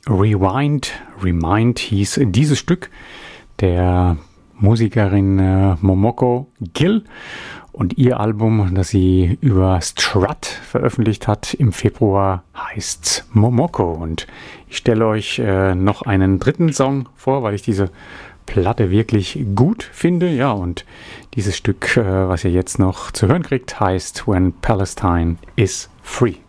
Remind hieß dieses Stück der Musikerin Momoko Gill und ihr Album, das sie über Strut veröffentlicht hat im Februar, heißt Momoko. Und ich stelle euch noch einen dritten Song vor, weil ich diese Platte wirklich gut finde. Ja, und dieses Stück, was ihr jetzt noch zu hören kriegt, heißt When Palestine is Free.